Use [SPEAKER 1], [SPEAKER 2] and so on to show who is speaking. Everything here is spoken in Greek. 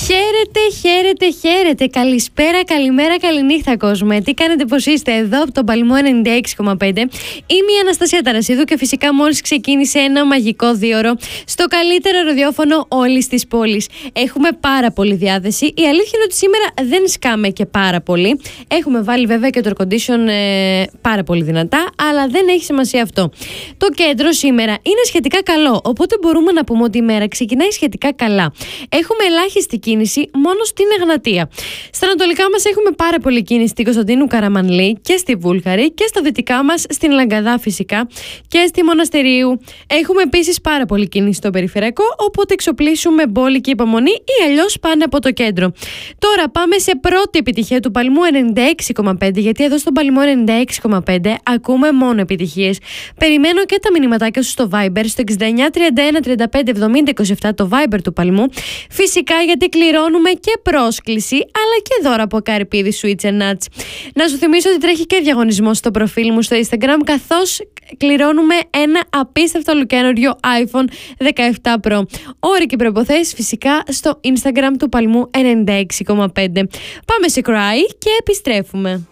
[SPEAKER 1] Χαίρετε. Καλησπέρα, καλημέρα, καληνύχτα κόσμο. Τι κάνετε, πώς είστε? Εδώ από τον Παλμό 96,5. Είμαι η Αναστασία Ταρασίδου και φυσικά μόλις ξεκίνησε ένα μαγικό δίωρο στο καλύτερο ραδιόφωνο όλης της πόλης. Έχουμε πάρα πολύ διάθεση. Η αλήθεια είναι ότι σήμερα δεν σκάμε και πάρα πολύ. Έχουμε βάλει βέβαια και το air condition πάρα πολύ δυνατά, αλλά δεν έχει σημασία αυτό. Το κέντρο σήμερα είναι σχετικά καλό, οπότε μπορούμε να πούμε ότι η μέρα ξεκινάει σχετικά καλά. Έχουμε ελάχιστη κίνηση μόνο στην Εγνατία. Στα ανατολικά μας έχουμε πάρα πολύ κίνηση στην Κωνσταντίνου Καραμανλή και στη Βούλγαρη, και στα δυτικά μας στην Λαγκαδά φυσικά και στη Μοναστερίου. Έχουμε επίσης πάρα πολύ κίνηση στο περιφερειακό, οπότε εξοπλίσουμε μπόλικη υπομονή ή αλλιώς πάνε από το κέντρο. Τώρα πάμε σε πρώτη επιτυχία του Παλμού 96,5, γιατί εδώ στον Παλμό 96,5 ακούμε μόνο επιτυχίες. Περιμένω και τα μηνυματάκια σου στο Viber, στο 69 31 35 70 27, το Viber του Παλμού. Φυσικά, γιατί κληρώνουμε και πρόσκληση, αλλά και δώρα από Καρυπίδη Sweets and Nuts. Να σου θυμίσω ότι τρέχει και διαγωνισμός στο προφίλ μου στο Instagram, καθώς κληρώνουμε ένα απίστευτο ολοκαίνουργιο iPhone 17 Pro. Όροι και προϋποθέσεις φυσικά στο Instagram του Παλμού 96,5. Πάμε σε Cry και επιστρέφουμε.